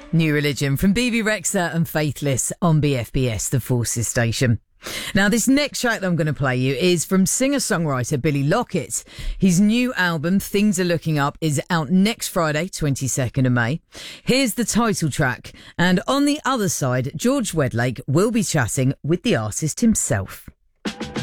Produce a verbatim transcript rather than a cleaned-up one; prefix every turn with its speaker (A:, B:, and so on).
A: New Religion from B B Rexha and Faithless on B F B S, the Forces station. Now, this next track that I'm going to play you is from singer-songwriter Billy Lockett. His new album, Things Are Looking Up, is out next Friday, twenty-second of May. Here's the title track. And on the other side, George Wedlake will be chatting with the artist himself.